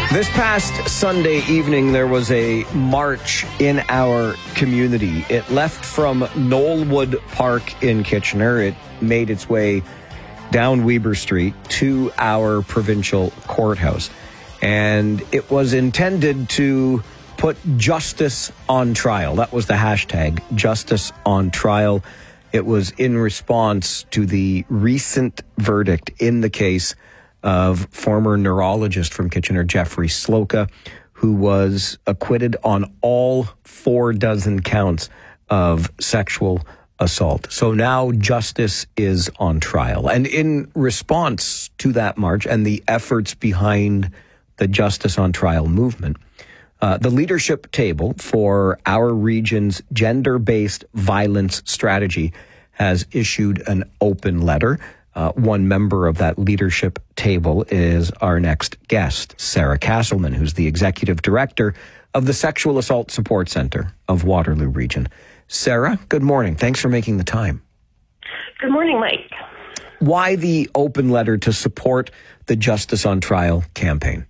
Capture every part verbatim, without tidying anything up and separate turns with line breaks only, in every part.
This past Sunday evening, there was a march in our community. It left from Knollwood Park in Kitchener. It made its way down Weber Street to our provincial courthouse. And it was intended to put justice on trial. That was the hashtag, justice on trial. It was in response to the recent verdict in the case of former neurologist from Kitchener, Jeffrey Slocum, who was acquitted on all four dozen counts of sexual assault. So now justice is on trial. And in response to that march and the efforts behind the Justice on Trial movement, uh, the leadership table for our region's gender-based violence strategy has issued an open letter. Uh, one member of that leadership table is our next guest, Sarah Castleman, who's the executive director of the Sexual Assault Support Center of Waterloo Region. Sarah, good morning. Thanks for making the time.
Good morning, Mike.
Why the open letter to support the Justice on Trial campaign?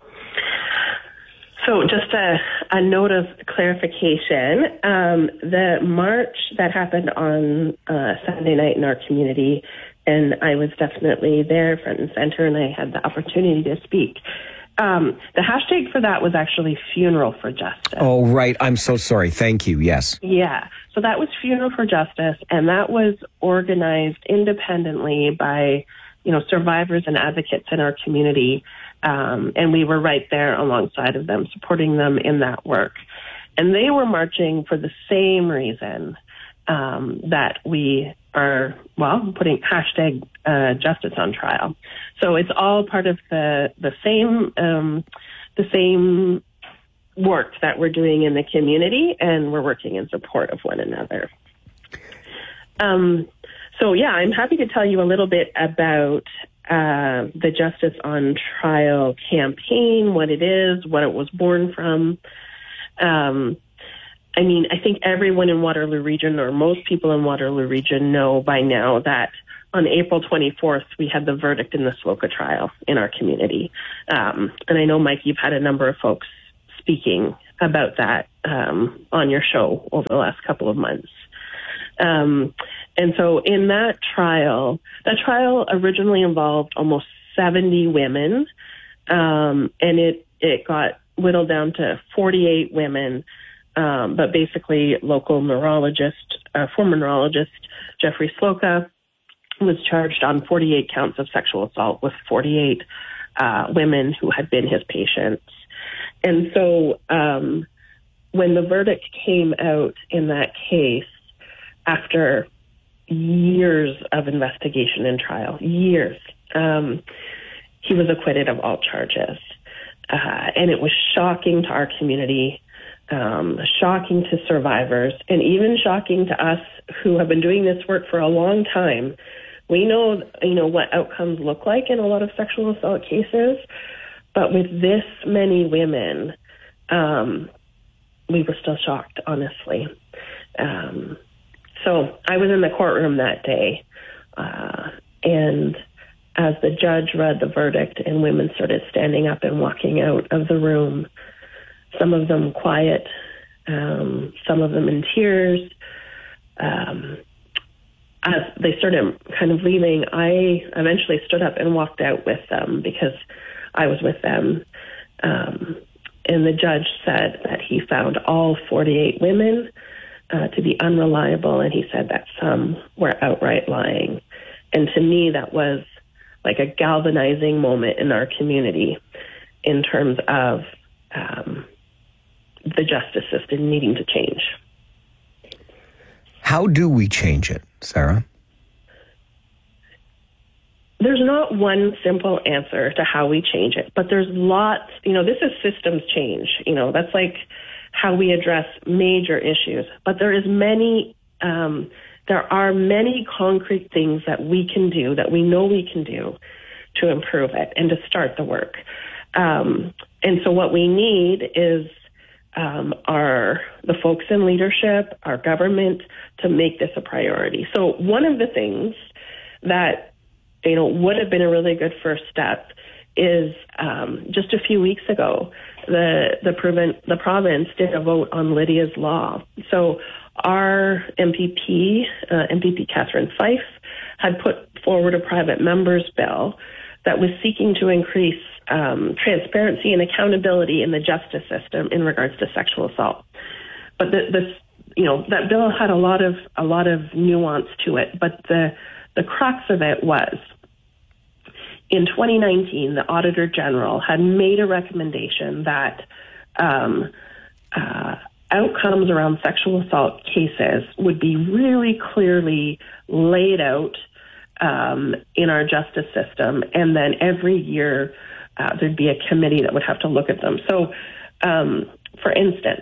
So just a, a note of clarification. Um, the march that happened on uh, Sunday night in our community, and I was definitely there front and center, and I had the opportunity to speak. Um, the hashtag for that was actually Funeral for Justice.
Oh, right. I'm so sorry. Thank you. Yes.
Yeah. So that was Funeral for Justice, and that was organized independently by, you know, survivors and advocates in our community. Um, and we were right there alongside of them, supporting them in that work. And they were marching for the same reason um, that we are, well, putting hashtag uh, justice on trial. So it's all part of the the same um, the same work that we're doing in the community, and we're working in support of one another. Um, so yeah, I'm happy to tell you a little bit about uh, the Justice on Trial campaign, what it is, what it was born from. Um, I mean, I think everyone in Waterloo Region, or most people in Waterloo Region, know by now that on April twenty-fourth, we had the verdict in the Slocum trial in our community. Um, and I know, Mike, you've had a number of folks speaking about that um, on your show over the last couple of months. Um, and so in that trial, that trial originally involved almost seventy women, um, and it, it got whittled down to forty-eight women. Um, but basically, local neurologist, uh, former neurologist Jeffrey Slocum was charged on forty-eight counts of sexual assault with forty-eight uh, women who had been his patients. And so um, when the verdict came out in that case, after years of investigation and trial, years, um, he was acquitted of all charges. Uh, and it was shocking to our community. Um, shocking to survivors, and even shocking to us who have been doing this work for a long time. We know, you know, what outcomes look like in a lot of sexual assault cases, but with this many women, um, we were still shocked, honestly. Um, so I was in the courtroom that day, uh, and as the judge read the verdict and women started standing up and walking out of the room, some of them quiet, um, some of them in tears. Um, as they started kind of leaving, I eventually stood up and walked out with them because I was with them. Um, and the judge said that he found all forty-eight women uh, to be unreliable, and he said that some were outright lying. And to me, that was like a galvanizing moment in our community in terms of um, the justice system needing to change.
How do we change it, Sarah?
There's not one simple answer to how we change it, but there's lots, you know, this is systems change. You know, that's like how we address major issues. But there is many, um, there are many concrete things that we can do, that we know we can do to improve it and to start the work. Um, and so what we need is Um, our the folks in leadership, our government, to make this a priority. So one of the things that, you know, would have been a really good first step is um, just a few weeks ago, the the, proven, the province did a vote on Lydia's Law. So our M P P, uh, M P P Catherine Fife, had put forward a private member's bill that was seeking to increase um, transparency and accountability in the justice system in regards to sexual assault. But the, the you know that bill had a lot of a lot of nuance to it. But the the crux of it was, in twenty nineteen, the Auditor General had made a recommendation that um, uh, outcomes around sexual assault cases would be really clearly laid out um, in our justice system, and then every year uh, there'd be a committee that would have to look at them. So, um, for instance,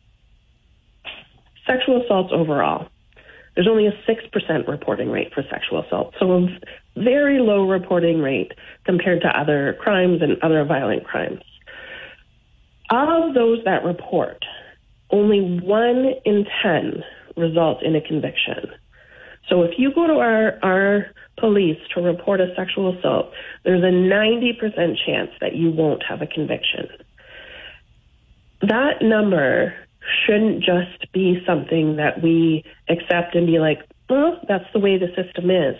sexual assaults overall, there's only a six percent reporting rate for sexual assault, so a very low reporting rate compared to other crimes and other violent crimes. Of those that report, only one in ten result in a conviction. So if you go to our, our police to report a sexual assault, there's a ninety percent chance that you won't have a conviction. That number shouldn't just be something that we accept and be like, oh, that's the way the system is.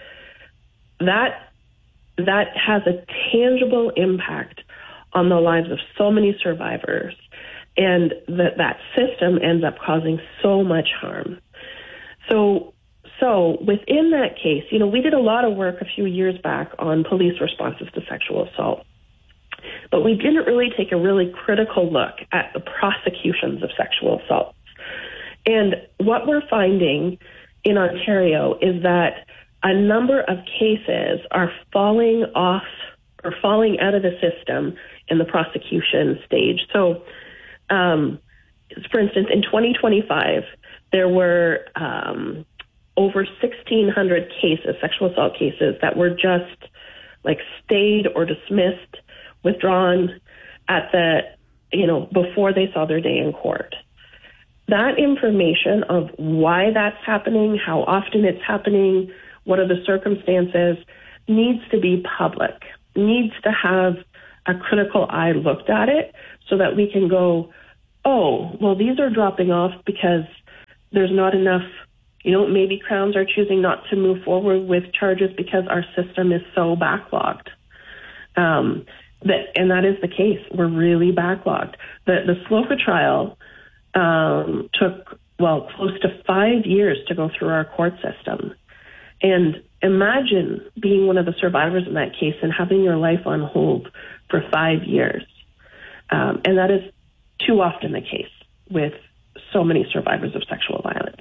That that has a tangible impact on the lives of so many survivors, and that that system ends up causing so much harm. So, so within that case, you know, we did a lot of work a few years back on police responses to sexual assault, but we didn't really take a really critical look at the prosecutions of sexual assaults. And what we're finding in Ontario is that a number of cases are falling off or falling out of the system in the prosecution stage. So, um, for instance, in twenty twenty-five, there were um, over sixteen hundred cases, sexual assault cases, that were just like stayed or dismissed, withdrawn at the, you know, before they saw their day in court. That information of why that's happening, how often it's happening, what are the circumstances, needs to be public, needs to have a critical eye looked at it so that we can go, oh, well, these are dropping off because there's not enough, you know, maybe Crowns are choosing not to move forward with charges because our system is so backlogged. Um, that, and that is the case. We're really backlogged. The, the Sloka trial um, took, well, close to five years to go through our court system. And imagine being one of the survivors in that case and having your life on hold for five years. Um, and that is too often the case with so many survivors of sexual violence.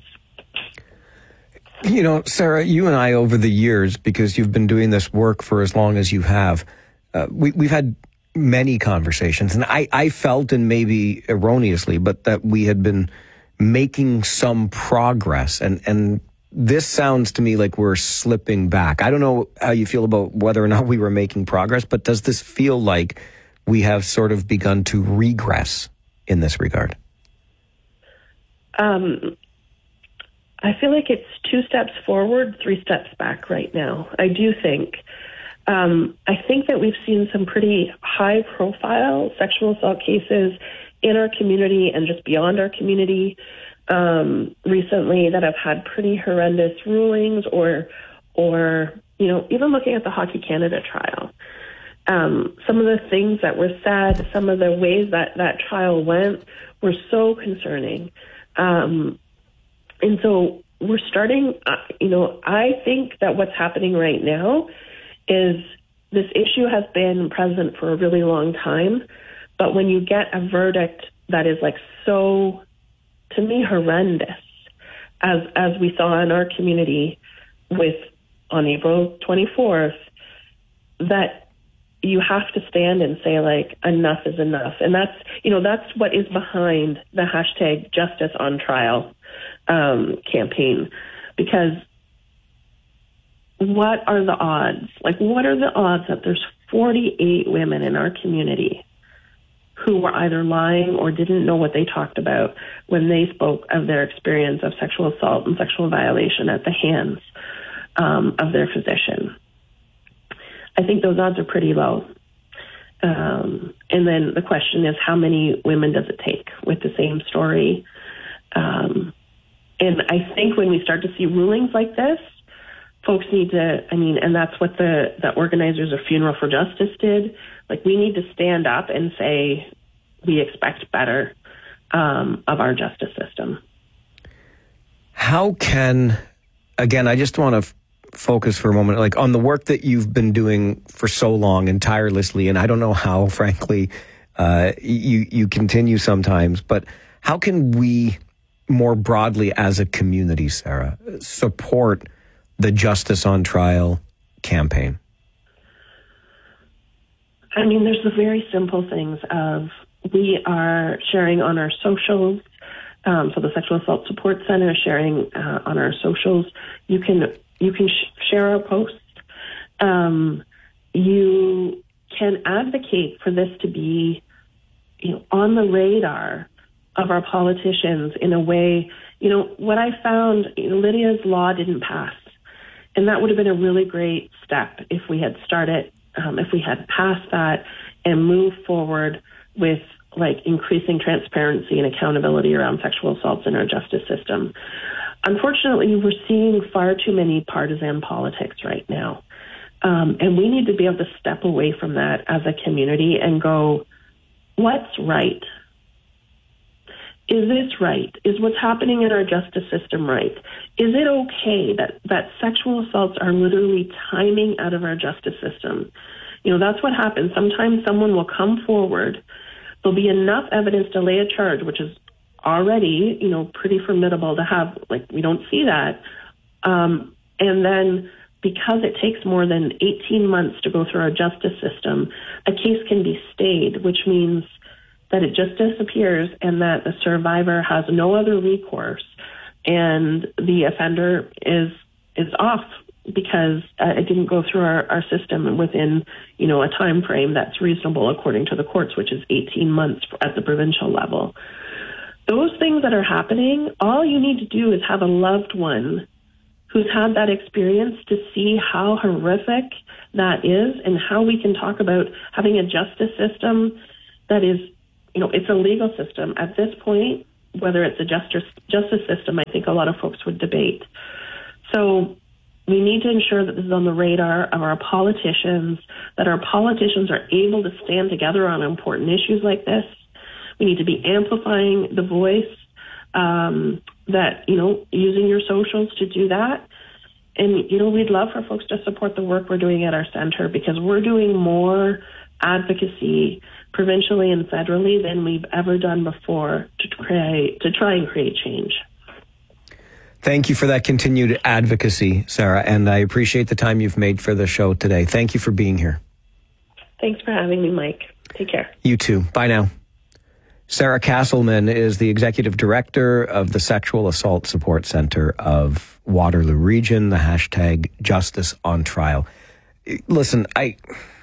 You know, Sarah, you and I over the years, because you've been doing this work for as long as you have, uh, we, we've had many conversations. And I, I felt, and maybe erroneously, but that we had been making some progress. And, and this sounds to me like we're slipping back. I don't know how you feel about whether or not we were making progress, but does this feel like we have sort of begun to regress in this regard?
Um, I feel like it's two steps forward, three steps back right now. I do think. Um, I think that we've seen some pretty high-profile sexual assault cases in our community and just beyond our community um, recently that have had pretty horrendous rulings, or, or you know, even looking at the Hockey Canada trial. Um, some of the things that were said, some of the ways that that trial went were so concerning. Um, and so we're starting, uh, you know, I think that what's happening right now is this issue has been present for a really long time, but when you get a verdict that is like so, to me, horrendous, as as we saw in our community with on April twenty-fourth, that you have to stand and say, like, enough is enough. And that's, you know, that's what is behind the hashtag Justice on Trial um, campaign. Because what are the odds? Like, what are the odds that there's forty-eight women in our community who were either lying or didn't know what they talked about when they spoke of their experience of sexual assault and sexual violation at the hands um, of their physician? I think those odds are pretty low. Um, and then the question is, how many women does it take with the same story? Um, and I think when we start to see rulings like this, folks need to, I mean, and that's what the, the organizers of Funeral for Justice did. Like, we need to stand up and say, we expect better um, of our justice system.
How can, again, I just want to f- focus for a moment, like on the work that you've been doing for so long and tirelessly, and I don't know how, frankly, uh, you, you continue sometimes, but how can we more broadly as a community, Sarah, support the Justice on Trial campaign?
I mean, there's the very simple things of, we are sharing on our socials. Um, so the Sexual Assault Support Center is sharing uh, on our socials. You can you can sh- share our posts. Um, you can advocate for this to be, you know, on the radar of our politicians in a way. You know, what I found, you know, Lydia's law didn't pass, and that would have been a really great step if we had started, um, if we had passed that and moved forward with like increasing transparency and accountability around sexual assaults in our justice system. Unfortunately, we're seeing far too many partisan politics right now. Um, and we need to be able to step away from that as a community and go, what's right? Is this right? Is what's happening in our justice system right? Is it okay that, that sexual assaults are literally timing out of our justice system? You know, that's what happens. Sometimes someone will come forward. There'll be enough evidence to lay a charge, which is already, you know, pretty formidable to have. Like, we don't see that. Um, and then because it takes more than eighteen months to go through our justice system, a case can be stayed, which means that it just disappears and that the survivor has no other recourse and the offender is is off because uh, it didn't go through our, our system within, you know, a time frame that's reasonable according to the courts, which is eighteen months at the provincial level. Those things that are happening, all you need to do is have a loved one who's had that experience to see how horrific that is and how we can talk about having a justice system that is, you know, it's a legal system. At this point, whether it's a justice justice system, I think a lot of folks would debate. So we need to ensure that this is on the radar of our politicians, that our politicians are able to stand together on important issues like this. We need to be amplifying the voice, um, that, you know, using your socials to do that. And, you know, we'd love for folks to support the work we're doing at our center because we're doing more advocacy provincially and federally than we've ever done before to create, to try and create change.
Thank you for that continued advocacy, Sarah, and I appreciate the time you've made for the show today. Thank you for being here.
Thanks for having me, Mike. Take care.
You too. Bye now. Sarah Castleman is the executive director of the Sexual Assault Support Center of Waterloo Region, the hashtag Justice on Trial. Listen, I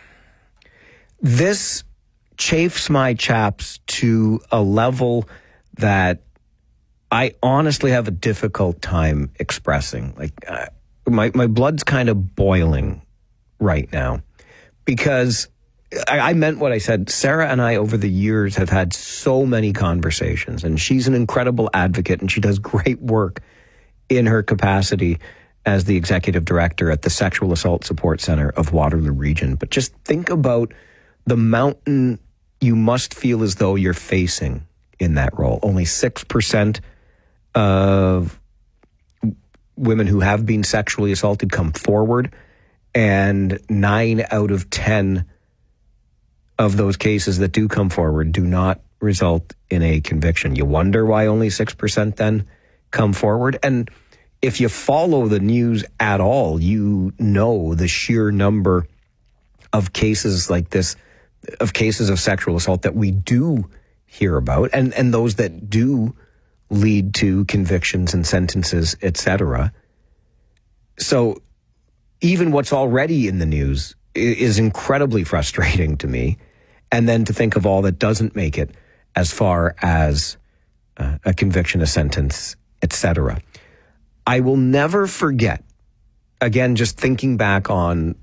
this chafes my chaps to a level that I honestly have a difficult time expressing. Like, uh, my, my blood's kind of boiling right now because I, I meant what I said. Sarah and I over the years have had so many conversations, and she's an incredible advocate and she does great work in her capacity as the executive director at the Sexual Assault Support Center of Waterloo Region. But just think about the mountain you must feel as though you're facing in that role. Only six percent of women who have been sexually assaulted come forward, and nine out of ten of those cases that do come forward do not result in a conviction. You wonder why only six percent then come forward? And if you follow the news at all, you know the sheer number of cases like this, of cases of sexual assault that we do hear about, and, and those that do lead to convictions and sentences, et cetera. So even what's already in the news is incredibly frustrating to me. And then to think of all that doesn't make it as far as uh, a conviction, a sentence, et cetera. I will never forget, again, just thinking back on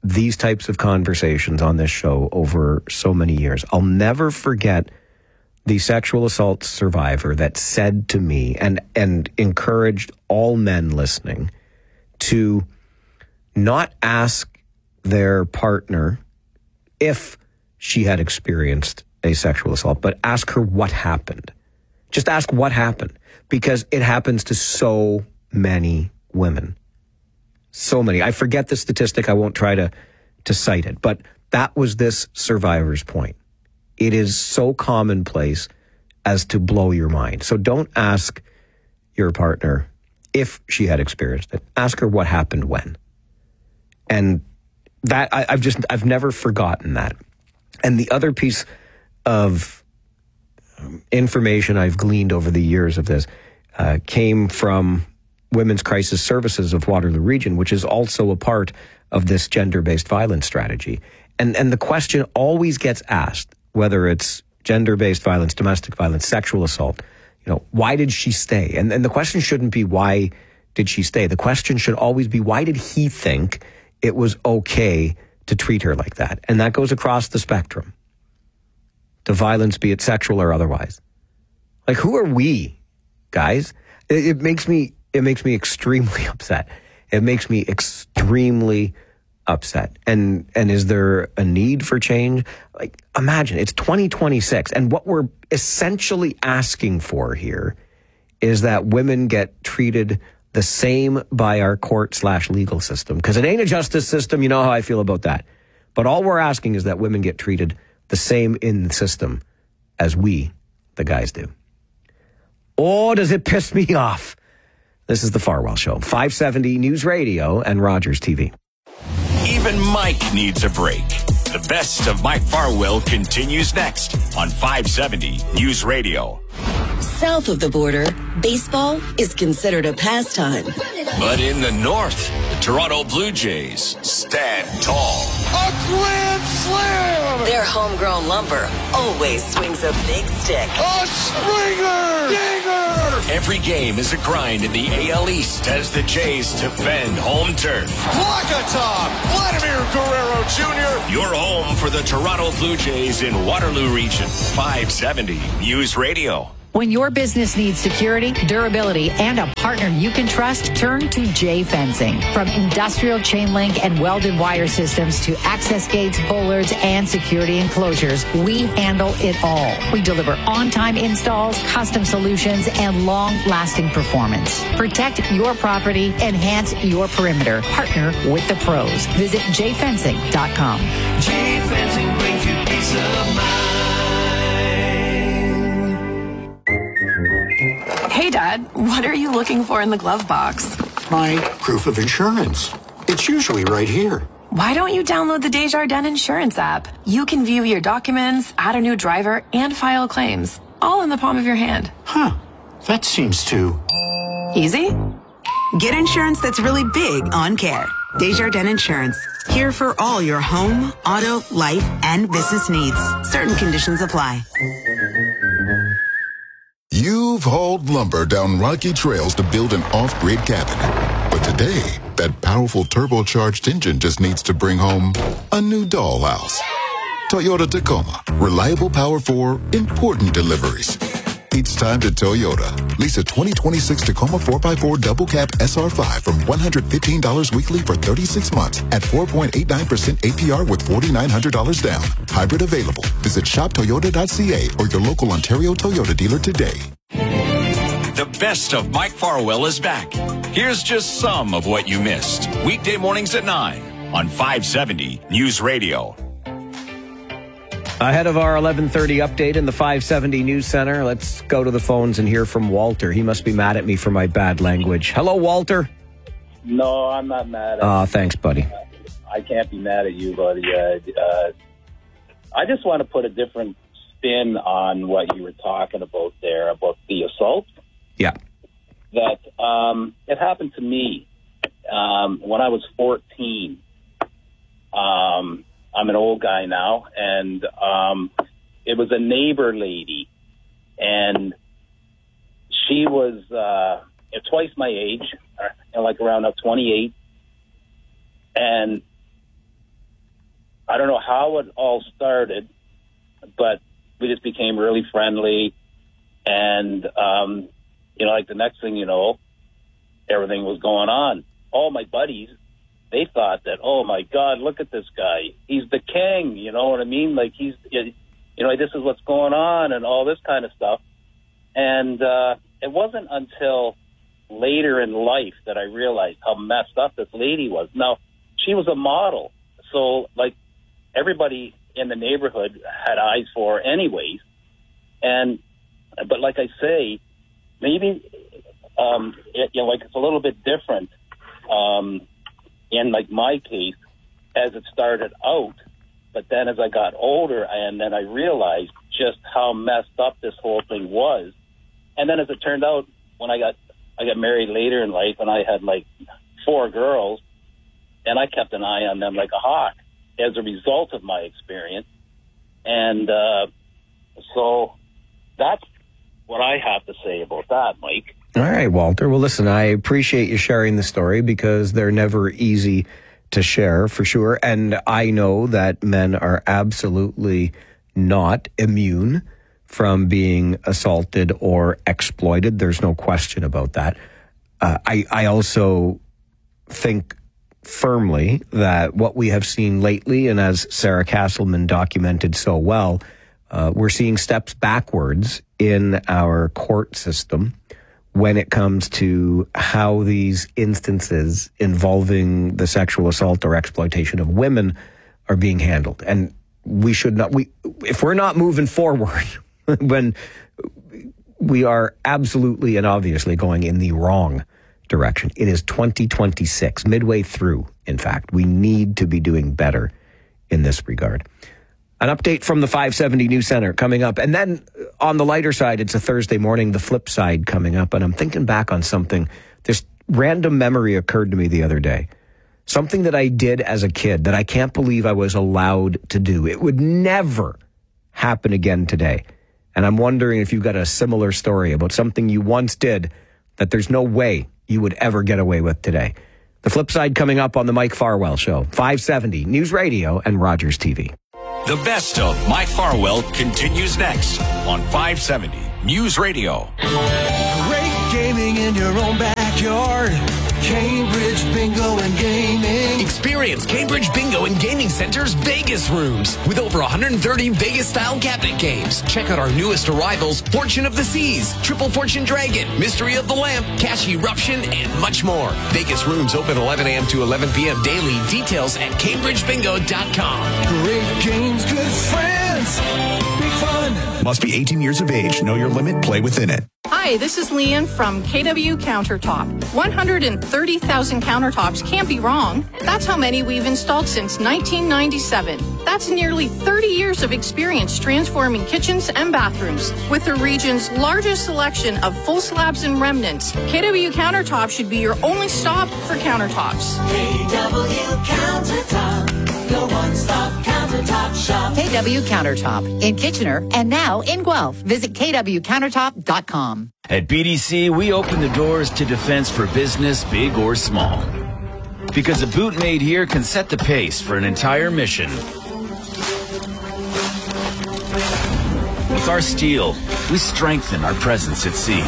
these types of conversations on this show over so many years. I'll never forget the sexual assault survivor that said to me and, and encouraged all men listening to not ask their partner if she had experienced a sexual assault, but ask her what happened. Just ask what happened, because it happens to so many women. So many. I forget the statistic. I won't try to, to cite it, but that was this survivor's point. It is so commonplace as to blow your mind. So don't ask your partner if she had experienced it. Ask her what happened when. And that, I, I've just, I've never forgotten that. And the other piece of information I've gleaned over the years of this uh, came from Women's Crisis Services of Waterloo Region, which is also a part of this gender-based violence strategy. And and the question always gets asked, whether it's gender-based violence, domestic violence, sexual assault, you know, why did she stay? And, and the question shouldn't be, why did she stay? The question should always be, why did he think it was okay to treat her like that? And that goes across the spectrum to violence, be it sexual or otherwise. Like, who are we, guys? It, it makes me, it makes me extremely upset. It makes me extremely upset. And and is there a need for change? Like, imagine it's twenty twenty-six, and what we're essentially asking for here is that women get treated the same by our court slash legal system, because it ain't a justice system. You know how I feel about that. But all we're asking is that women get treated the same in the system as we, the guys, do. Oh, does it piss me off? This is the Farwell Show, five seventy News Radio and Rogers T V.
Even Mike needs a break. The best of Mike Farwell continues next on five seventy News Radio.
South of the border, baseball is considered a pastime.
But in the north, the Toronto Blue Jays stand tall.
A grand slam!
Their homegrown lumber always swings a big stick.
A Springer! Dinger!
Every game is a grind in the A L East as the Jays defend home turf.
Wakatop! Vladimir Guerrero Junior
Your home for the Toronto Blue Jays in Waterloo Region. five seventy News Radio.
When your business needs security, durability, and a partner you can trust, turn to J Fencing. From industrial chain link and welded wire systems to access gates, bollards, and security enclosures, we handle it all. We deliver on-time installs, custom solutions, and long-lasting performance. Protect your property, enhance your perimeter. Partner with the pros. Visit j fencing dot com.
J Fencing brings you peace of mind.
Hey, Dad, what are you looking for in the glove box?
My proof of insurance. It's usually right here.
Why don't you download the Desjardins Insurance app? You can view your documents, add a new driver, and file claims, all in the palm of your hand.
Huh. That seems too...
easy?
Get insurance that's really big on care. Desjardins Insurance. Here for all your home, auto, life, and business needs. Certain conditions apply.
You've hauled lumber down rocky trails to build an off-grid cabin. But today, that powerful turbocharged engine just needs to bring home a new dollhouse. Toyota Tacoma. Reliable power for important deliveries. It's time to Toyota. Lease a twenty twenty-six Tacoma four by four Double Cab S R five from one hundred fifteen dollars weekly for thirty-six months at four point eight nine percent A P R with four thousand nine hundred dollars down. Hybrid available. Visit shop toyota dot c a or your local Ontario Toyota dealer today.
The best of Mike Farwell is back. Here's just some of what you missed. Weekday mornings at nine on five seventy News Radio.
Ahead of our eleven thirty update in the five seventy News Center, let's go to the phones and hear from Walter. He must be mad at me for my bad language. Hello, Walter.
No, I'm not mad at
Oh,
you.
thanks, buddy.
I can't be mad at you, buddy. Uh, uh, I just want to put a different spin on what you were talking about there, about the assault.
Yeah.
That um, it happened to me um, when I was fourteen. Um, I'm an old guy now, and um, it was a neighbor lady, and she was uh, twice my age, uh, like around uh, twenty-eight, and I don't know how it all started, but we just became really friendly. And, um, you know, like the next thing you know, everything was going on. All my buddies, they thought that, oh, my God, look at this guy. He's the king, you know what I mean? Like, he's, you know, this is what's going on and all this kind of stuff. And uh, it wasn't until later in life that I realized how messed up this lady was. Now, she was a model, so, like, everybody in the neighborhood had eyes for her anyways. And, but like I say, maybe, um, it, you know, like it's a little bit different um, in, like, my case as it started out. But then as I got older, and then I realized just how messed up this whole thing was. And then as it turned out, when I got I got married later in life, and I had, like, four girls, and I kept an eye on them like a hawk as a result of my experience. And uh, so that's what I have to say about that, Mike.
All right, Walter. Well, listen, I appreciate you sharing the story because they're never easy to share, for sure. And I know that men are absolutely not immune from being assaulted or exploited. There's no question about that. Uh, I, I also think firmly that what we have seen lately, and as Sarah Castleman documented so well, uh, we're seeing steps backwards in our court system when it comes to how these instances involving the sexual assault or exploitation of women are being handled. And we should not, we, if we're not moving forward, when we are absolutely and obviously going in the wrong direction. It is twenty twenty-six, midway through, in fact. We need to be doing better in this regard. An update from the five seventy News Center coming up. And then on the lighter side, it's a Thursday morning, the flip side coming up. And I'm thinking back on something. This random memory occurred to me the other day. Something that I did as a kid that I can't believe I was allowed to do. It would never happen again today. And I'm wondering if you've got a similar story about something you once did that there's no way you would ever get away with today. The flip side coming up on the Mike Farwell Show, five seventy News Radio and Rogers T V.
The best of Mike Farwell continues next on five seventy News Radio.
Great gaming in your own backyard. Cambridge Bingo and Gaming.
Experience Cambridge Bingo and Gaming Center's Vegas rooms with over one hundred thirty Vegas-style cabinet games. Check out our newest arrivals, Fortune of the Seas, Triple Fortune Dragon, Mystery of the Lamp, Cash Eruption, and much more. Vegas rooms open eleven a.m. to eleven p.m. daily. Details at cambridge bingo dot com.
Great games, good friends, big fun.
Must be eighteen years of age. Know your limit. Play within it.
Hi, this is Leanne from K W Countertop. one hundred thirty thousand countertops can't be wrong. That's how many we've installed since nineteen ninety-seven. That's nearly thirty years of experience transforming kitchens and bathrooms. With the region's largest selection of full slabs and remnants, K W Countertop should be your only stop for countertops.
K W Countertop, your one-stop countertop shop.
K W Countertop in Kitchener and now in Guelph. Visit k w countertop dot com.
At B D C, we open the doors to defense for business, big or small. Because a boot made here can set the pace for an entire mission. With our steel, we strengthen our presence at sea.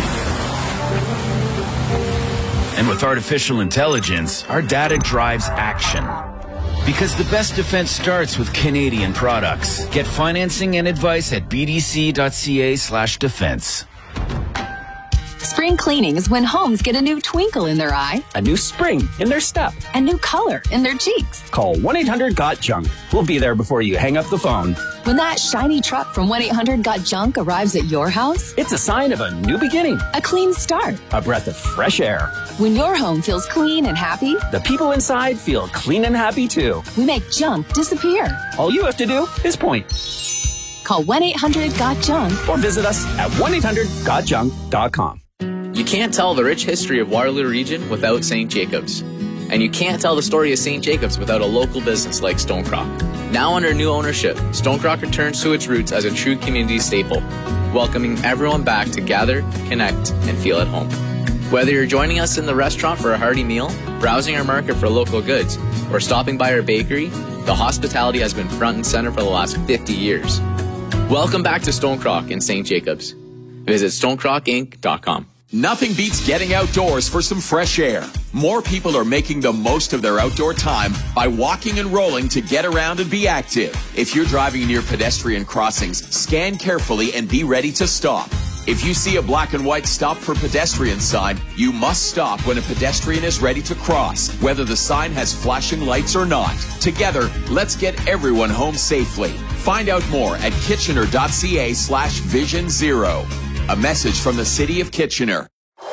And with artificial intelligence, our data drives action. Because the best defense starts with Canadian products. Get financing and advice at b d c dot c a slash defense.
Spring cleaning is when homes get a new twinkle in their eye,
a new spring in their step,
a new color in their cheeks.
Call one eight hundred got junk. We'll be there before you hang up the phone.
When that shiny truck from one eight hundred got junk arrives at your house,
it's a sign of a new beginning,
a clean start,
a breath of fresh air.
When your home feels clean and happy,
the people inside feel clean and happy too.
We make junk disappear.
All you have to do is point.
Call one eight hundred got junk
or visit us at one eight hundred got junk dot com.
You can't tell the rich history of Waterloo Region without Saint Jacobs. And you can't tell the story of Saint Jacobs without a local business like Stonecrock. Now under new ownership, Stonecrock returns to its roots as a true community staple, welcoming everyone back to gather, connect, and feel at home. Whether you're joining us in the restaurant for a hearty meal, browsing our market for local goods, or stopping by our bakery, The hospitality has been front and center for the last fifty years. Welcome back to Stone Croc in Saint Jacobs. Visit stone croc inc dot com.
Nothing beats getting outdoors for some fresh air. More people are making the most of their outdoor time by walking and rolling to get around and be active. If you're driving near pedestrian crossings, scan carefully and be ready to stop. If you see a black and white stop for pedestrian sign, you must stop when a pedestrian is ready to cross, whether the sign has flashing lights or not. Together, let's get everyone home safely. Find out more at kitchener.ca slash vision zero. A message from the City of Kitchener.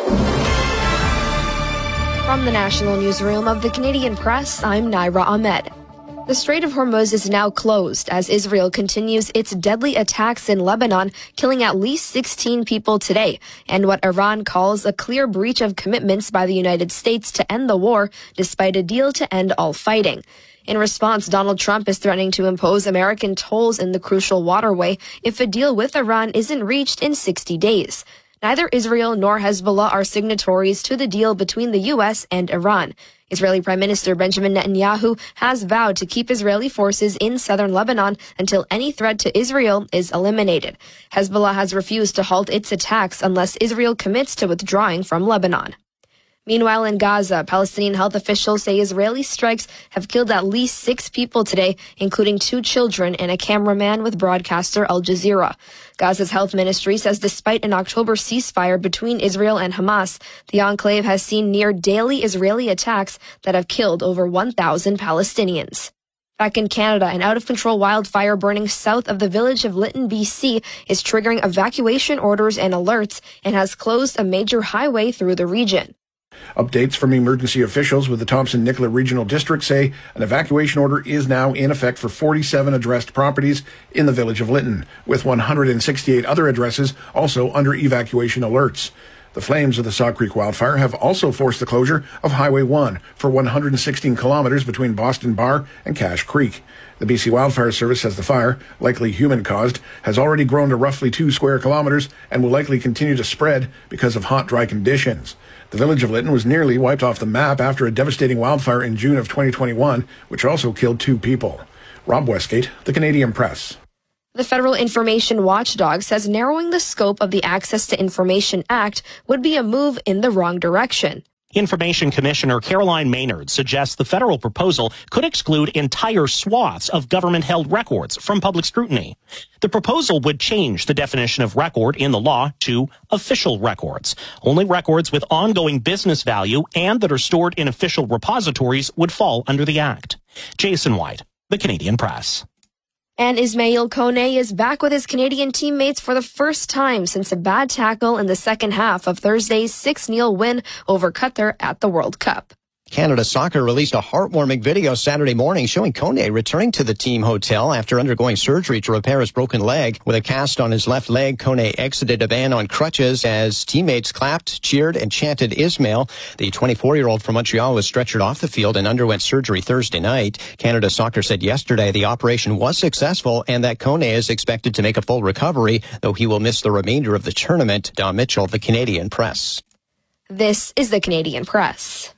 From the National Newsroom of the Canadian Press, I'm Naira Ahmed. The Strait of Hormuz is now closed as Israel continues its deadly attacks in Lebanon, killing at least sixteen people today, and what Iran calls a clear breach of commitments by the United States to end the war, despite a deal to end all fighting. In response, Donald Trump is threatening to impose American tolls in the crucial waterway if a deal with Iran isn't reached in sixty days. Neither Israel nor Hezbollah are signatories to the deal between the U S and Iran. Israeli Prime Minister Benjamin Netanyahu has vowed to keep Israeli forces in southern Lebanon until any threat to Israel is eliminated. Hezbollah has refused to halt its attacks unless Israel commits to withdrawing from Lebanon. Meanwhile, in Gaza, Palestinian health officials say Israeli strikes have killed at least six people today, including two children and a cameraman with broadcaster Al Jazeera. Gaza's health ministry says despite an October ceasefire between Israel and Hamas, the enclave has seen near daily Israeli attacks that have killed over one thousand Palestinians. Back in Canada, an out-of-control wildfire burning south of the village of Lytton, B C is triggering evacuation orders and alerts and has closed a major highway through the region.
Updates from emergency officials with the Thompson-Nicola Regional District say an evacuation order is now in effect for forty-seven addressed properties in the village of Lytton, with one hundred sixty-eight other addresses also under evacuation alerts. The flames of the Saw Creek wildfire have also forced the closure of Highway one for one hundred sixteen kilometers between Boston Bar and Cache Creek. The B C Wildfire Service says the fire, likely human-caused, has already grown to roughly two square kilometers and will likely continue to spread because of hot, dry conditions. The village of Lytton was nearly wiped off the map after a devastating wildfire in June of twenty twenty-one, which also killed two people. Rob Westgate, The Canadian Press.
The Federal Information Watchdog says narrowing the scope of the Access to Information Act would be a move in the wrong direction.
Information Commissioner Caroline Maynard suggests the federal proposal could exclude entire swaths of government-held records from public scrutiny. The proposal would change the definition of record in the law to official records. Only records with ongoing business value and that are stored in official repositories would fall under the Act. Jason White, The Canadian Press.
And Ismail Kone is back with his Canadian teammates for the first time since a bad tackle in the second half of Thursday's six nil win over Qatar at the World Cup.
Canada Soccer released a heartwarming video Saturday morning showing Kone returning to the team hotel after undergoing surgery to repair his broken leg. With a cast on his left leg, Kone exited a van on crutches as teammates clapped, cheered, and chanted Ismail. The twenty-four-year-old from Montreal was stretchered off the field and underwent surgery Thursday night. Canada Soccer said yesterday the operation was successful and that Kone is expected to make a full recovery, though he will miss the remainder of the tournament. Don Mitchell, The Canadian Press.
This is The Canadian Press.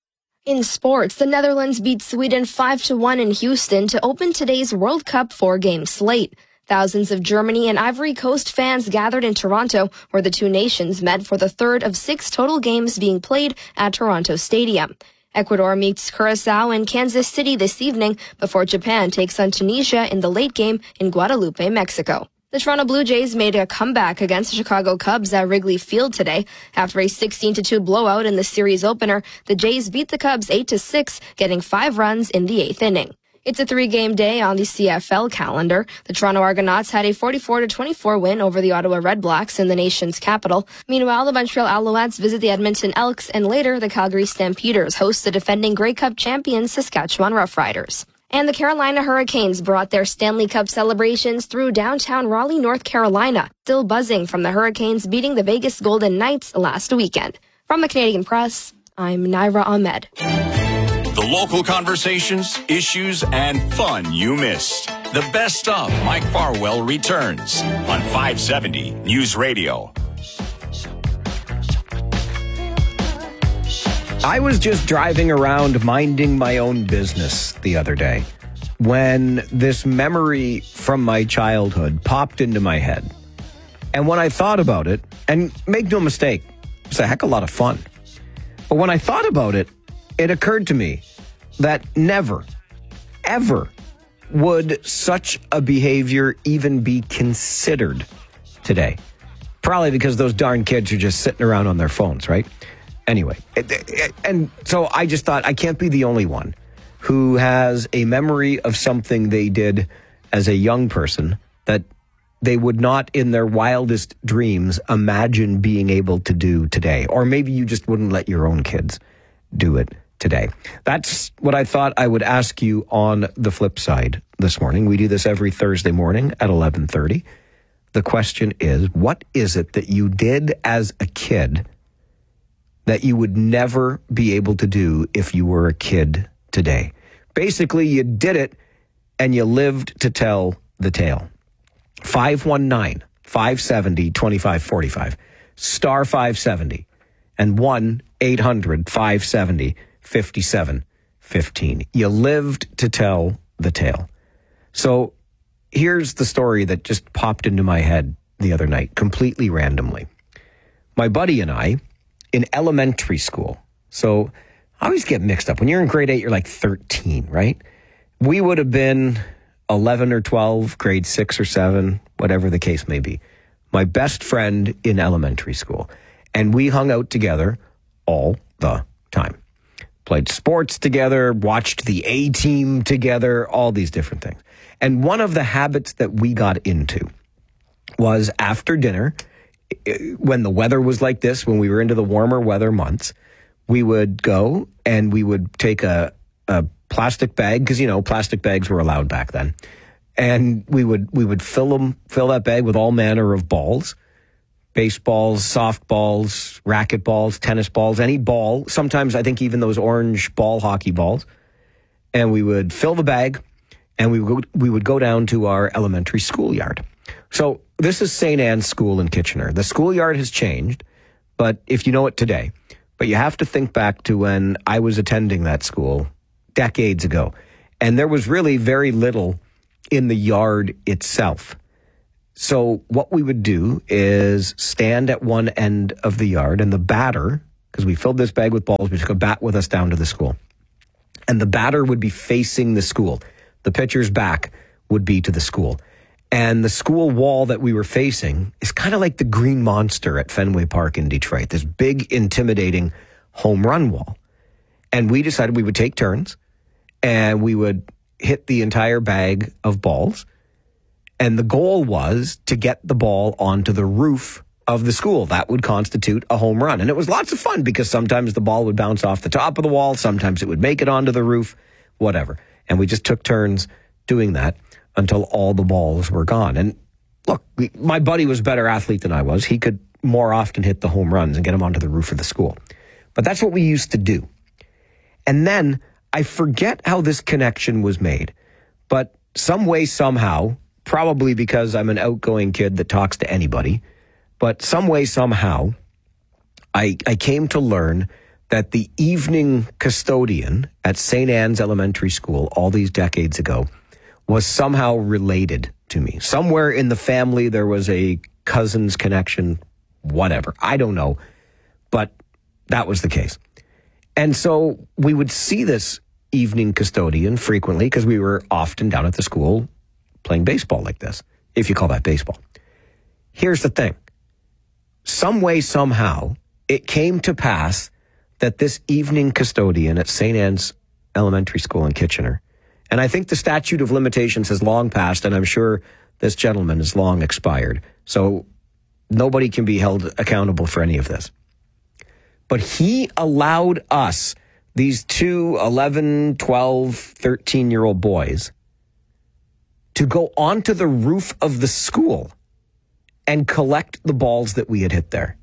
In sports, the Netherlands beat Sweden five to one in Houston to open today's World Cup four-game slate. Thousands of Germany and Ivory Coast fans gathered in Toronto, where the two nations met for the third of six total games being played at Toronto Stadium. Ecuador meets Curacao in Kansas City this evening before Japan takes on Tunisia in the late game in Guadalupe, Mexico. The Toronto Blue Jays made a comeback against the Chicago Cubs at Wrigley Field today. After a sixteen to two blowout in the series opener, the Jays beat the Cubs eight to six, getting five runs in the eighth inning. It's a three-game day on the C F L calendar. The Toronto Argonauts had a forty-four to twenty-four win over the Ottawa Redblacks in the nation's capital. Meanwhile, the Montreal Alouettes visit the Edmonton Elks, and later the Calgary Stampeders host the defending Grey Cup champions Saskatchewan Roughriders. And the Carolina Hurricanes brought their Stanley Cup celebrations through downtown Raleigh, North Carolina, still buzzing from the Hurricanes beating the Vegas Golden Knights last weekend. From the Canadian Press, I'm Naira Ahmed.
The local conversations, issues, and fun you missed. The best of Mike Farwell returns on five seventy News Radio.
I was just driving around minding my own business the other day when this memory from my childhood popped into my head. And when I thought about it, and make no mistake, it's a heck of a lot of fun. But when I thought about it, it occurred to me that never, ever would such a behavior even be considered today. Probably because those darn kids are just sitting around on their phones, right? Anyway, it, it, and so I just thought I can't be the only one who has a memory of something they did as a young person that they would not in their wildest dreams imagine being able to do today. Or maybe you just wouldn't let your own kids do it today. That's what I thought I would ask you on the flip side this morning. We do this every Thursday morning at eleven thirty. The question is, what is it that you did as a kid that you would never be able to do if you were a kid today? Basically, you did it and you lived to tell the tale. five one nine, five seven zero, two five four five, star five seventy, and one eight hundred, five seven zero, five seven one five. You lived to tell the tale. So here's the story that just popped into my head the other night, completely randomly. My buddy and I, in elementary school, so I always get mixed up. When you're in grade eight, you're like thirteen, right? We would have been eleven or twelve, grade six or seven, whatever the case may be. My best friend in elementary school. And we hung out together all the time. Played sports together, watched the A-Team together, all these different things. And one of the habits that we got into was after dinner, when the weather was like this, when we were into the warmer weather months, we would go and we would take a, a plastic bag, because, you know, plastic bags were allowed back then. And we would we would fill them, fill that bag with all manner of balls, baseballs, softballs, racquetballs, tennis balls, any ball. Sometimes I think even those orange ball hockey balls. And we would fill the bag, and we would we would go down to our elementary schoolyard. So this is Saint Anne's School in Kitchener. The schoolyard has changed, but if you know it today, but you have to think back to when I was attending that school decades ago. And there was really very little in the yard itself. So what we would do is stand at one end of the yard, and the batter, because we filled this bag with balls, we took a bat with us down to the school. And the batter would be facing the school. The pitcher's back would be to the school. And the school wall that we were facing is kind of like the Green Monster at Fenway Park in Detroit, this big, intimidating home run wall. And we decided we would take turns, and we would hit the entire bag of balls. And the goal was to get the ball onto the roof of the school. That would constitute a home run. And it was lots of fun because sometimes the ball would bounce off the top of the wall. Sometimes it would make it onto the roof, whatever. And we just took turns doing that until all the balls were gone. And look, we, my buddy was a better athlete than I was. He could more often hit the home runs and get them onto the roof of the school. But that's what we used to do. And then I forget how this connection was made, but some way, somehow, probably because I'm an outgoing kid that talks to anybody, but some way, somehow, I, I came to learn that the evening custodian at Saint Anne's Elementary School all these decades ago was somehow related to me. Somewhere in the family there was a cousin's connection, whatever. I don't know, but that was the case. And so we would see this evening custodian frequently because we were often down at the school playing baseball like this, if you call that baseball. Here's the thing. Some way, somehow, it came to pass that this evening custodian at Saint Anne's Elementary School in Kitchener, and I think the statute of limitations has long passed, and I'm sure this gentleman is long expired, so nobody can be held accountable for any of this. But he allowed us, these two eleven, twelve, thirteen-year-old boys, to go onto the roof of the school and collect the balls that we had hit there.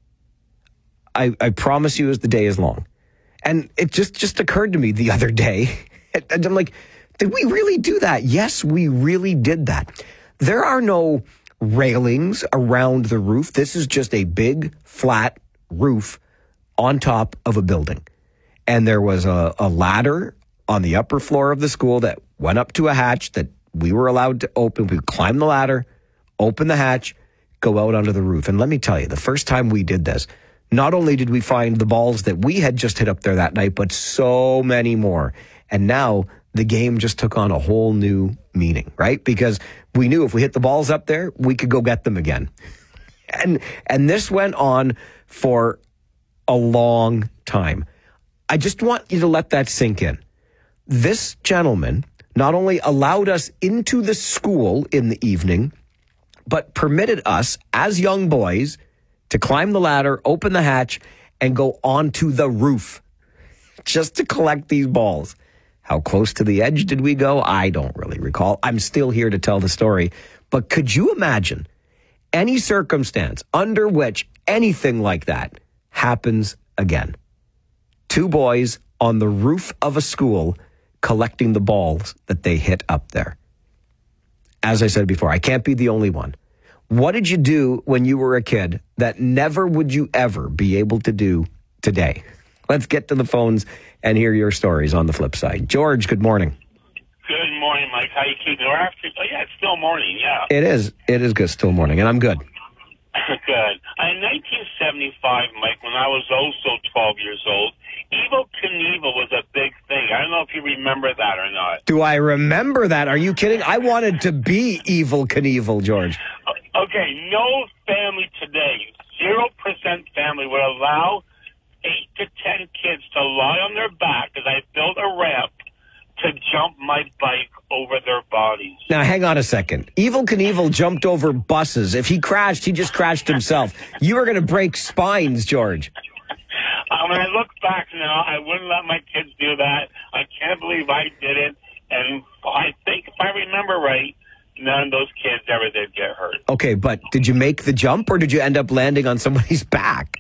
I, I promise you as the day is long. And it just, just occurred to me the other day. And I'm like, did we really do that? Yes, we really did that. There are no railings around the roof. This is just a big, flat roof on top of a building. And there was a, a ladder on the upper floor of the school that went up to a hatch that we were allowed to open. We would climb the ladder, open the hatch, go out onto the roof. And let me tell you, the first time we did this, not only did we find the balls that we had just hit up there that night, but so many more. And now the game just took on a whole new meaning, right? Because we knew if we hit the balls up there, we could go get them again. And and this went on for a long time. I just want you to let that sink in. This gentleman not only allowed us into the school in the evening, but permitted us as young boys to climb the ladder, open the hatch, and go onto the roof just to collect these balls. How close to the edge did we go? I don't really recall. I'm still here to tell the story. But could you imagine any circumstance under which anything like that happens again? Two boys on the roof of a school collecting the balls that they hit up there. As I said before, I can't be the only one. What did you do when you were a kid that never would you ever be able to do today? Let's get to the phones and hear your stories on the flip side. George, good morning.
Good morning, Mike. How you keeping? Or after, oh, yeah, it's still morning, yeah.
It is. It is good. Still morning, and I'm good.
Good. In nineteen seventy-five, Mike, when I was also twelve years old, Evel Knievel was a big thing. I don't know if you remember that or not.
Do I remember that? Are you kidding? I wanted to be Evel Knievel, George.
Okay, no family today, zero percent family would allow eight to ten kids to lie on their back as I built a ramp to jump my bike over their bodies.
Now, hang on a second. Evel Knievel jumped over buses. If he crashed, he just crashed himself. You were going to break spines, George.
Uh, when I look back now, I wouldn't let my kids do that. I can't believe I did it. And I think, if I remember right, none of those kids ever did get hurt.
Okay, but did you make the jump or did you end up landing on somebody's back?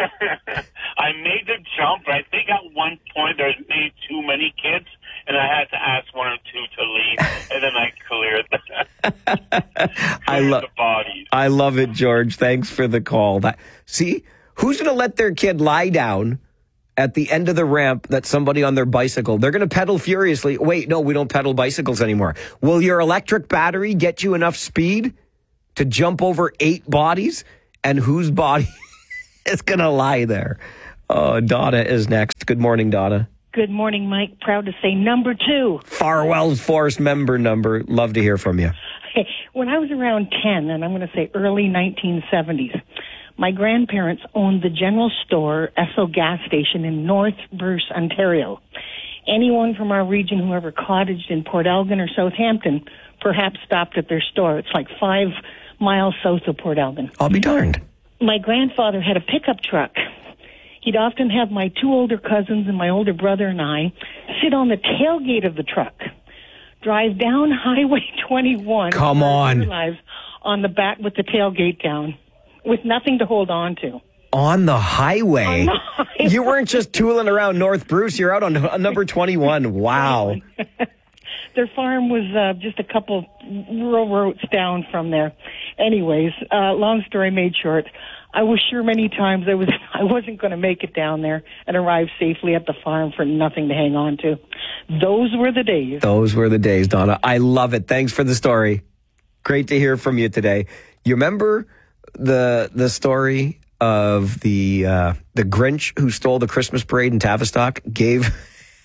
I made the jump, but I think at one point there was maybe too many kids, and I had to ask one or two to leave, and then I cleared the,
I love
the bodies.
I love it, George. Thanks for the call. That, see, who's going to let their kid lie down at the end of the ramp that somebody on their bicycle, they're going to pedal furiously. Wait, no, we don't pedal bicycles anymore. Will your electric battery get you enough speed to jump over eight bodies? And whose body is going to lie there? Oh, Donna is next. Good morning, Donna.
Good morning, Mike. Proud to say number two.
Farwell's Force member number. Love to hear from you.
When I was around ten, and I'm going to say early nineteen seventies, my grandparents owned the general store Esso gas station in North Bruce, Ontario. Anyone from our region who ever cottaged in Port Elgin or Southampton perhaps stopped at their store. It's like five miles south of Port Elgin.
I'll be darned.
My grandfather had a pickup truck. He'd often have my two older cousins and my older brother and I sit on the tailgate of the truck, drive down Highway twenty-one.
Come on.
Lives on the back with the tailgate down, with nothing to hold on to.
On the highway?
On the highway.
You weren't just tooling around North Bruce. You're out on, on number twenty-one. Wow.
Their farm was uh, just a couple rural roads down from there. Anyways, uh, long story made short, I was sure many times I was I wasn't going to make it down there and arrive safely at the farm for nothing to hang on to. Those were the days.
Those were the days, Donna. I love it. Thanks for the story. Great to hear from you today. You remember the the story of the uh, the Grinch who stole the Christmas parade in Tavistock? Gave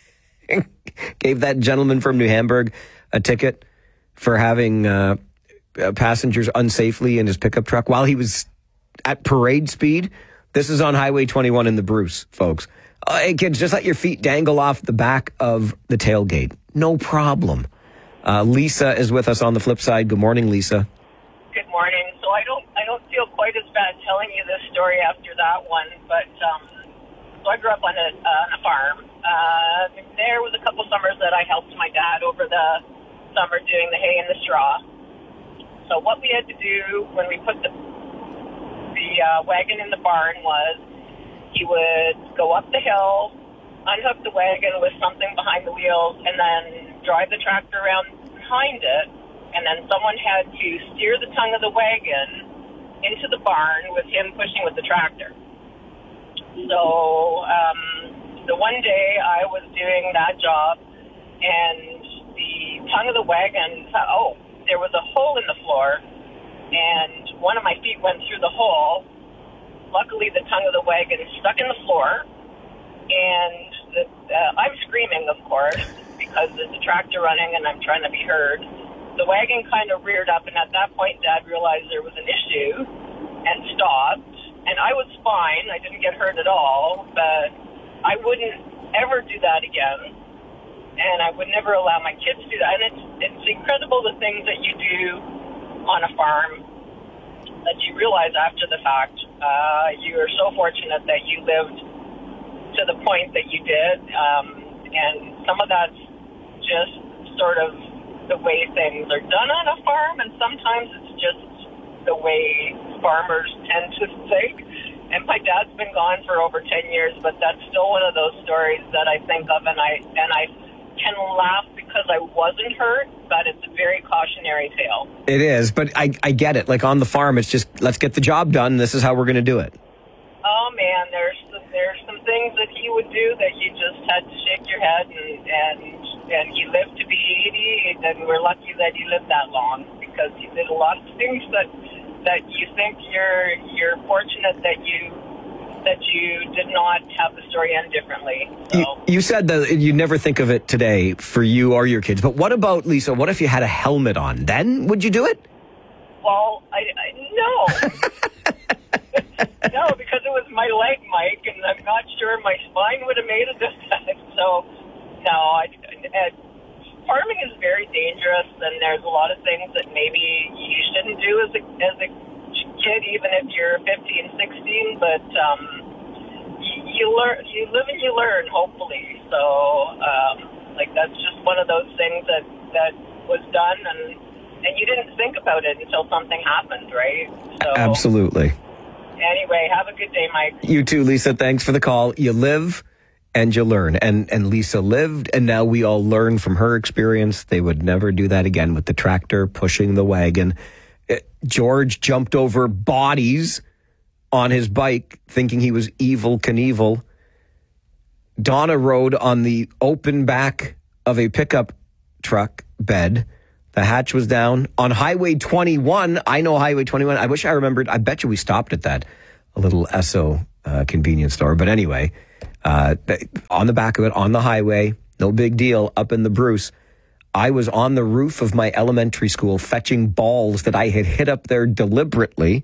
gave that gentleman from New Hamburg a ticket for having uh, passengers unsafely in his pickup truck while he was at parade speed. This is on Highway twenty-one in the Bruce, folks. Uh, hey, kids, just let your feet dangle off the back of the tailgate. No problem. Uh, Lisa is with us on the flip side. Good morning, Lisa.
Good morning. So I don't I don't feel quite as bad telling you this story after that one, but um, so I grew up on a, uh, on a farm. Uh, there was a couple summers that I helped my dad over the summer doing the hay and the straw. So what we had to do when we put the the uh, wagon in the barn was he would go up the hill, unhook the wagon with something behind the wheels, and then drive the tractor around behind it, and then someone had to steer the tongue of the wagon into the barn with him pushing with the tractor. So um, the one day I was doing that job, and the tongue of the wagon, oh, there was a hole in the floor, and one of my feet went through the hole. Luckily, the tongue of the wagon stuck in the floor, and the, uh, I'm screaming, of course, because there's a tractor running and I'm trying to be heard. The wagon kind of reared up, and at that point, Dad realized there was an issue and stopped. And I was fine. I didn't get hurt at all, but I wouldn't ever do that again. And I would never allow my kids to do that. And it's, it's incredible the things that you do on a farm that you realize after the fact. Uh, you are so fortunate that you lived to the point that you did. Um, and some of that's just sort of the way things are done on a farm, and sometimes it's just the way farmers tend to think. And my dad's been gone for over ten years, but that's still one of those stories that I think of, and I and I can laugh because I wasn't hurt, but it's a very cautionary tale.
It is, but I, I get it. Like on the farm, it's just, let's get the job done. This is how we're going to do it.
Oh, man, there's there's some things that he would do that you just had to shake your head, and, and, and he lived to be eighty, and we're lucky that he lived that long, because he did a lot of things that that you think you're you're fortunate that you that you did not have the story end differently. So.
You, you said that you never think of it today for you or your kids, but what about, Lisa, what if you had a helmet on? Then would you do it?
Well, I, I no. No, because it was my leg, Mike, and I'm not sure my spine would have made it this time. So, no, I, I, farming is very dangerous, and there's a lot of things that maybe you shouldn't do as a, as a kid, even if you're fifteen, sixteen, but um, you, you learn, you live and you learn, hopefully. So, um, like, that's just one of those things that, that was done, and, and you didn't think about it until something happened, right? So,
absolutely.
Anyway, have a good day, Mike.
You too, Lisa. Thanks for the call. You live and you learn. And and Lisa lived, and now we all learn from her experience. They would never do that again with the tractor pushing the wagon. George jumped over bodies on his bike, thinking he was Evel Knievel. Donna rode on the open back of a pickup truck bed. The hatch was down. On Highway twenty-one, I know Highway twenty-one. I wish I remembered. I bet you we stopped at that, a little Esso uh, convenience store. But anyway, uh, on the back of it, on the highway, no big deal, up in the Bruce. I was on the roof of my elementary school fetching balls that I had hit up there deliberately,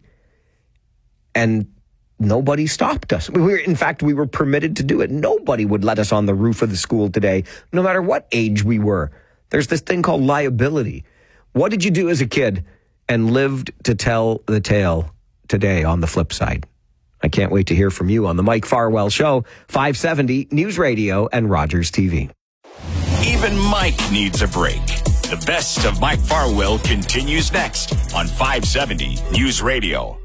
and nobody stopped us. We were, in fact, we were permitted to do it. Nobody would let us on the roof of the school today, no matter what age we were. There's this thing called liability. What did you do as a kid and lived to tell the tale today on the flip side? I can't wait to hear from you on the Mike Farwell Show, five seventy News Radio and Rogers T V.
Even Mike needs a break. The best of Mike Farwell continues next on five seventy News Radio.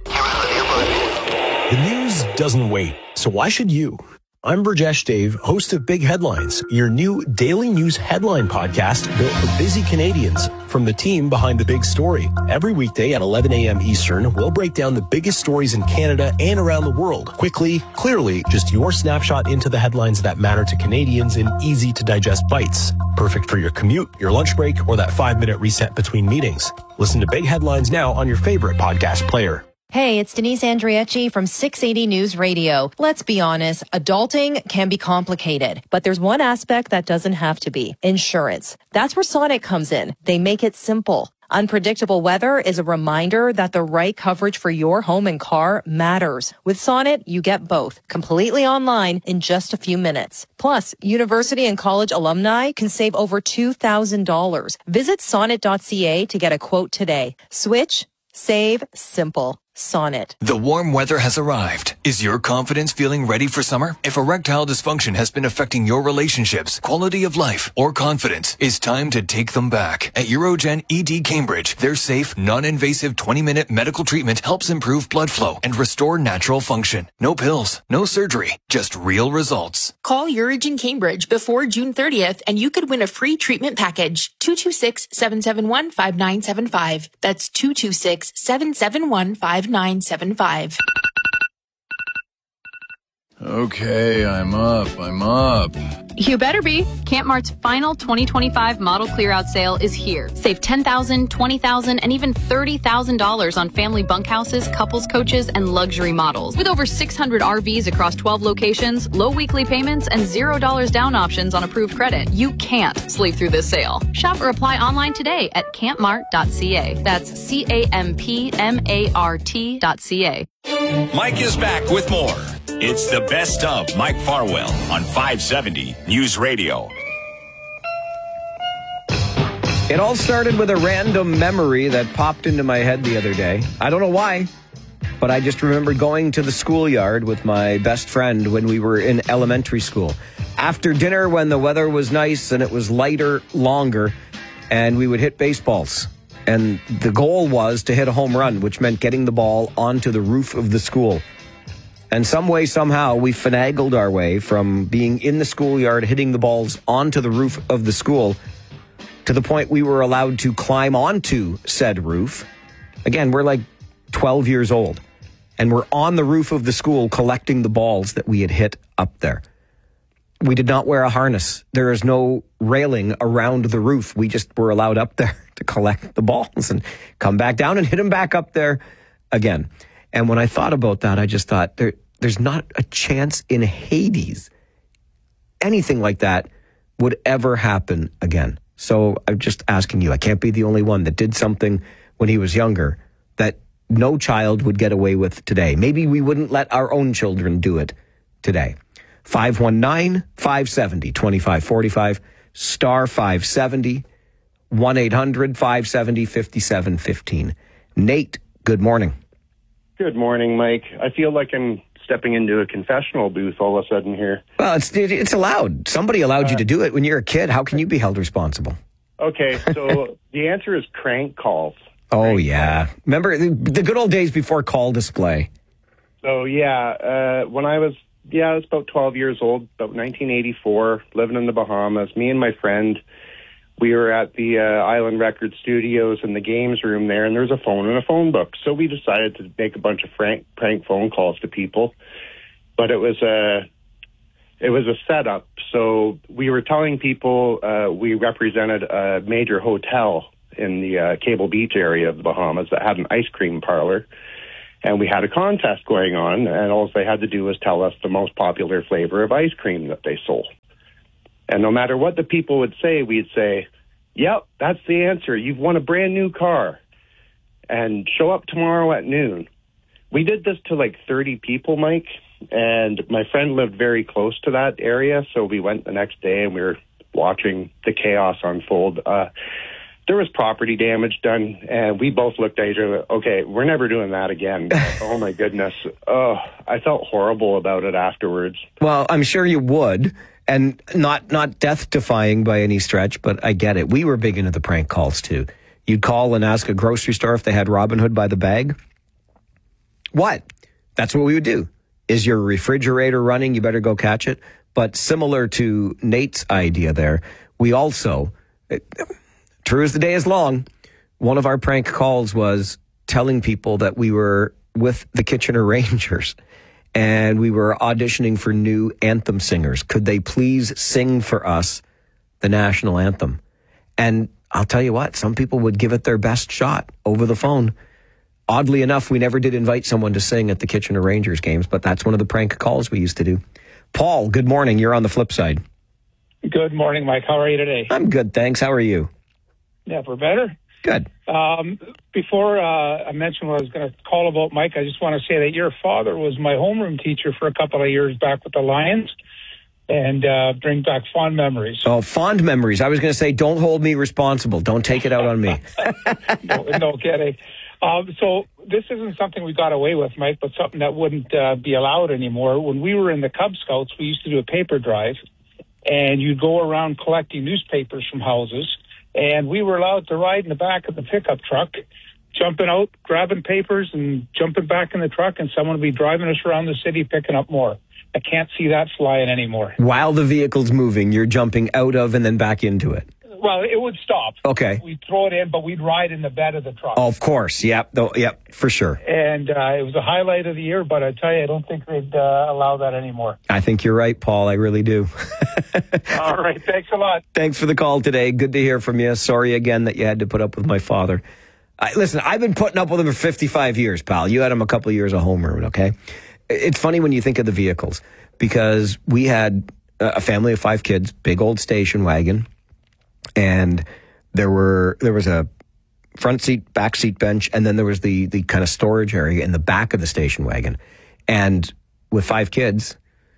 The news doesn't wait, so why should you? I'm Burjesh Dave, host of Big Headlines, your new daily news headline podcast built for busy Canadians from the team behind the big story. Every weekday at eleven a.m. Eastern, we'll break down the biggest stories in Canada and around the world. Quickly, clearly, just your snapshot into the headlines that matter to Canadians in easy-to-digest bites. Perfect for your commute, your lunch break, or that five-minute reset between meetings. Listen to Big Headlines now on your favorite podcast player.
Hey, it's Denise Andriacci from six eighty News Radio. Let's be honest, adulting can be complicated, but there's one aspect that doesn't have to be: insurance. That's where Sonnet comes in. They make it simple. Unpredictable weather is a reminder that the right coverage for your home and car matters. With Sonnet, you get both, completely online in just a few minutes. Plus, university and college alumni can save over two thousand dollars. Visit sonnet dot c a to get a quote today. Switch, save, simple. Sonnet.
The warm weather has arrived. Is your confidence feeling ready for summer? If erectile dysfunction has been affecting your relationships, quality of life, or confidence, it's time to take them back. At Urogen E D Cambridge, their safe, non-invasive twenty-minute medical treatment helps improve blood flow and restore natural function. No pills, no surgery, just real results.
Call Urogen Cambridge before June thirtieth and you could win a free treatment package. two two six, seven seven one, five nine seven five. That's two two six, seven seven one, five nine seven five.
Okay, I'm up, I'm up.
You better be. Campmart's final twenty twenty-five model clear-out sale is here. Save ten thousand dollars, twenty thousand dollars, and even thirty thousand dollars on family bunkhouses, couples coaches, and luxury models. With over six hundred R Vs across twelve locations, low weekly payments, and zero dollars down options on approved credit, you can't sleep through this sale. Shop or apply online today at campmart dot c a. That's C A M P M A R T dot C A.
Mike is back with more. It's the best of Mike Farwell on five seventy News Radio.
It all started with a random memory that popped into my head the other day. I don't know why, but I just remember going to the schoolyard with my best friend when we were in elementary school. After dinner, when the weather was nice and it was lighter, longer, and we would hit baseballs. And the goal was to hit a home run, which meant getting the ball onto the roof of the school. And some way, somehow, we finagled our way from being in the schoolyard, hitting the balls onto the roof of the school, to the point we were allowed to climb onto said roof. Again, we're like twelve years old, and we're on the roof of the school collecting the balls that we had hit up there. We did not wear a harness. There is no railing around the roof. We just were allowed up there to collect the balls and come back down and hit them back up there again. And when I thought about that, I just thought, there, there's not a chance in Hades anything like that would ever happen again. So I'm just asking you, I can't be the only one that did something when he was younger that no child would get away with today. Maybe we wouldn't let our own children do it today. five one nine, five seven zero, two five four five, star five seventy, one eight hundred, five seven zero, five seven one five. Nate, good morning.
Good morning, Mike. I feel like I'm stepping into a confessional booth all of a sudden here.
Well, it's it's allowed. Somebody allowed uh, you to do it when you're a kid. How can you be held responsible?
Okay, so the answer is crank calls.
Oh,
crank
yeah.
calls.
Remember the, the good old days before call display?
So, yeah, uh, when I was, yeah, I was about twelve years old, about nineteen eighty-four, living in the Bahamas. Me and my friend, we were at the uh, Island Record Studios in the games room there, and there was a phone and a phone book. So we decided to make a bunch of prank, prank phone calls to people. But it was a, it was a setup. So we were telling people uh, we represented a major hotel in the uh, Cable Beach area of the Bahamas that had an ice cream parlor. And we had a contest going on, and all they had to do was tell us the most popular flavor of ice cream that they sold. And no matter what the people would say, we'd say, yep, that's the answer. You've won a brand new car. And show up tomorrow at noon. We did this to like thirty people, Mike. And my friend lived very close to that area. So we went the next day and we were watching the chaos unfold. Uh, there was property damage done. And we both looked at each other. Okay, we're never doing that again. Oh, my goodness. Oh, I felt horrible about it afterwards.
Well, I'm sure you would. And not not death-defying by any stretch, but I get it. We were big into the prank calls, too. You'd call and ask a grocery store if they had Robin Hood by the bag. What? That's what we would do. Is your refrigerator running? You better go catch it. But similar to Nate's idea there, we also, true as the day is long, one of our prank calls was telling people that we were with the Kitchener Rangers. And we were auditioning for new anthem singers. Could they please sing for us the national anthem? And I'll tell you what, some people would give it their best shot over the phone. Oddly enough, we never did invite someone to sing at the Kitchener Rangers games, but that's one of the prank calls we used to do. Paul, good morning. You're on the flip side.
Good morning, Mike. How are you today?
I'm good, thanks. How are you?
Yeah, we're better.
Good.
Um, before uh, I mentioned what I was going to call about, Mike, I just want to say that your father was my homeroom teacher for a couple of years back with the Lions, and uh, bring back fond memories.
Oh, fond memories. I was going to say, don't hold me responsible. Don't take it out on me.
no, no kidding. Um, so this isn't something we got away with, Mike, but something that wouldn't uh, be allowed anymore. When we were in the Cub Scouts, we used to do a paper drive, and you'd go around collecting newspapers from houses. And we were allowed to ride in the back of the pickup truck, jumping out, grabbing papers, and jumping back in the truck, and someone would be driving us around the city picking up more. I can't see that flying anymore.
While the vehicle's moving, you're jumping out of and then back into it.
Well, it would stop.
Okay.
We'd throw it in, but we'd ride in the bed of the truck.
Oh, of course. Yep. Though, yep. For sure.
And uh, it was a highlight of the year, but I tell you, I don't think they'd uh, allow that anymore.
I think you're right, Paul. I really do.
All right. Thanks a lot.
Thanks for the call today. Good to hear from you. Sorry again that you had to put up with my father. I, listen, I've been putting up with him for fifty-five years, pal. You had him a couple of years of homeroom, okay? It's funny when you think of the vehicles, because we had a family of five kids, big old station wagon, and there were there was a front seat, back seat bench, and then there was the the kind of storage area in the back of the station wagon. And with five kids,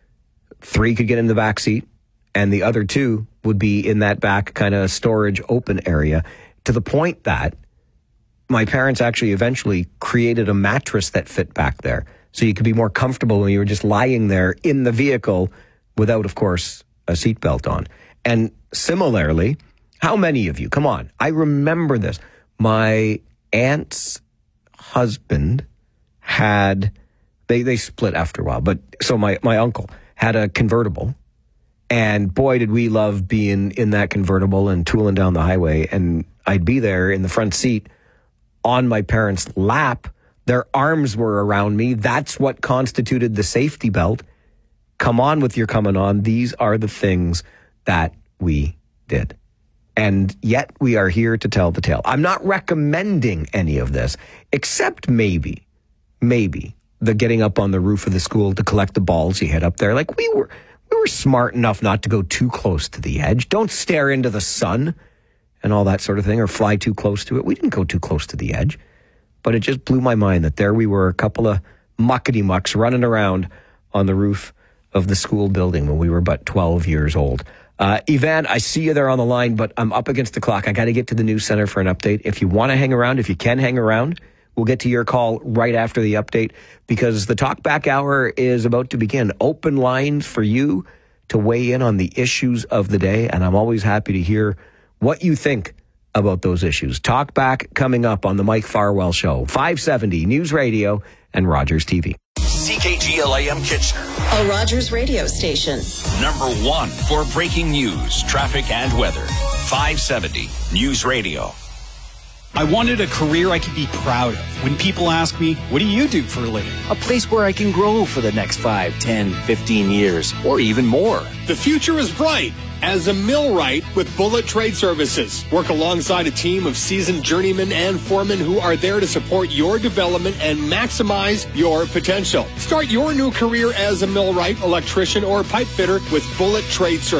three could get in the back seat, and the other two would be in that back kind of storage open area, to the point that my parents actually eventually created a mattress that fit back there, so you could be more comfortable when you were just lying there in the vehicle without, of course, a seatbelt on. And similarly, how many of you, come on, I remember this. My aunt's husband had, they, they split after a while, but so my, my uncle had a convertible, and boy, did we love being in that convertible and tooling down the highway. And I'd be there in the front seat on my parents' lap. Their arms were around me. That's what constituted the safety belt. Come on with your coming on. These are the things that we did. And yet we are here to tell the tale. I'm not recommending any of this, except maybe, maybe the getting up on the roof of the school to collect the balls you hit up there. Like, we were, we were smart enough not to go too close to the edge. Don't stare into the sun and all that sort of thing, or fly too close to it. We didn't go too close to the edge, but it just blew my mind that there we were, a couple of muckety mucks running around on the roof of the school building when we were but twelve years old. Uh, Ivan, I see you there on the line, but I'm up against the clock. I got to get to the news center for an update. If you want to hang around, if you can hang around, we'll get to your call right after the update, because the Talk Back Hour is about to begin. Open lines for you to weigh in on the issues of the day, and I'm always happy to hear what you think about those issues. Talk Back coming up on the Mike Farwell Show, five seventy News Radio and Rogers T V.
C K G L A M Kitchener,
a Rogers radio station.
Number one for breaking news, traffic, and weather. five seventy News Radio.
I wanted a career I could be proud of. When people ask me, what do you do for a living?
A place where I can grow for the next five, ten, fifteen years, or even more.
The future is bright as a millwright with Bullet Trade Services. Work alongside a team of seasoned journeymen and foremen who are there to support your development and maximize your potential. Start your new career as a millwright, electrician, or pipe fitter with Bullet Trade Services.